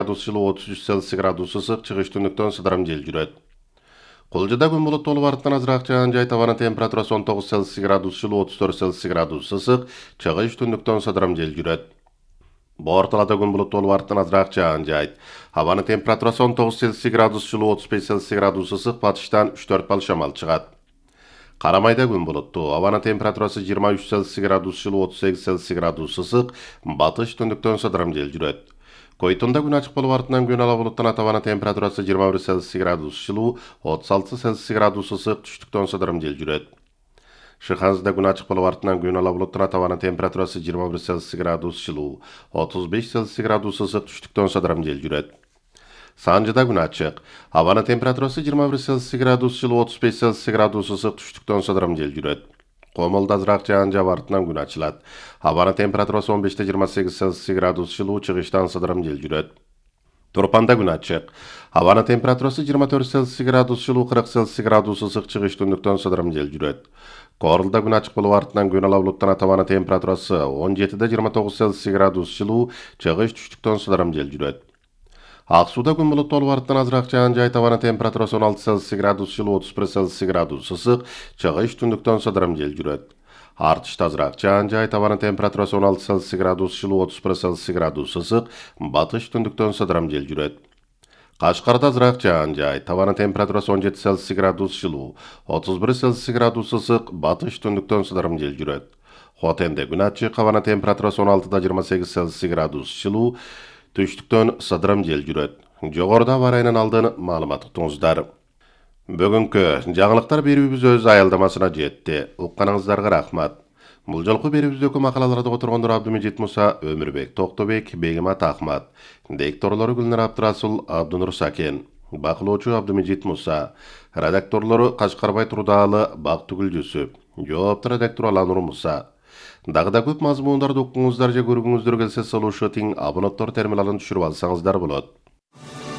градус жылы 33 Цельсий градус ысык, чыгыш түндүктөн сыдырым жел жүрөт. Кулжада күн булут толуп артынан азыраак жаан жай табанын температурасы 19 Цельсий градус жылы 34 Цельсий градус ысык, чыгыш түндүктөн сыдырым жел жүрөт. Борталада күн булут толуп артынан азыраак жаан жайт. Абанын температурасы 19 Цельсий градус жылы 35 Цельсий градус ысык, батыштан 3-4 бал шамал чыгат. Карамайда күн булуттуу. Абанын температурасы 23 Цельсий градус жылы 38 Цельсий градус ысык, батыш түндүктөн сыдырым жел жүрөт. Койтунда күн ачык болуп артынан күн ала булуттан табанын температурасы 21 Цельсий градус жылуу, 36 Цельсий градус ысык, түштүктөн сыдырым жел жүрөт. Шыханзда күн ачык болуп артынан күн ала булуттан табанын температурасы 21 Цельсий градус жылуу, 35 Цельсий градус ысык, түштүктөн сыдырым жел жүрөт. Санжыда күн ачык. Абанын температурасы 21 Цельсий градус жылуу, 35 Цельсий градус ысык, түштүктөн сыдырым жел жүрөт. Комолда азыраак жаан жаап артынан күн ачылат. Абанын температурасы 15-28 Цельсий градус жылуу, чыгыштан сыдырым жел жүрөт. Турпанда күн ачык. Абанын температурасы 24 Цельсий градус жылуу, 40 Цельсий градус ысык, чыгыш түндүктөн сыдырым жел жүрөт. Корулда күн ачык болуп артынан күн ала булуттан табанын температурасы 17-29 Цельсий градус жылуу, чыгыш түштүктөн сыдырым жел жүрөт. Аксуда күн булут толуп артынан азыраак жаан жай табанын температурасы 16 Цельсий градус жылуу, 31 Цельсий градус ысык, чыгыш түндүктөн сыдырым жел жүрөт. Артышта азыраак жаан жай табанын температурасы 16 Цельсий градус жылуу, 31 Цельсий градус ысык, батыш түндүктөн сыдырым жел жүрөт. Кашкарда азыраак жаан жай табанын температурасы 17 Цельсий градус жылуу, 31 Цельсий градус ысык, батыш түндүктөн сыдырым жел жүрөт. Хотенде күн ачык, абанын температурасы 16-28 Цельсий градус жылуу, түштүктөн сыдырым жел жүрөт. Жогоруда аба ырайынын алдын маалымат уктуңуздар. Бүгүнкү жаңылыктар берүүбүз өз аялдамасына жетти. Укканыңыздарга рахмат. Бул жолку берүүбүздөгү макалаларды которгондор Абдымежит Муса, Өмүрбек Токтобек, Бегимат Ахмат. Дикторлору Гүлнар Абдрасул, Абдунур Сакен. Бакылоочу Абдымежит Муса. Редакторлору Кашкарбай Турдаалы, Бактыгүл Жүсүп. Жоопту редактор Аланур Муса. Дагы да көп мазмундарды укуңуздар же көргүңүздөр келсе, солушу тиң абоненттор терминалын түшүрүп алсаңыздар болот.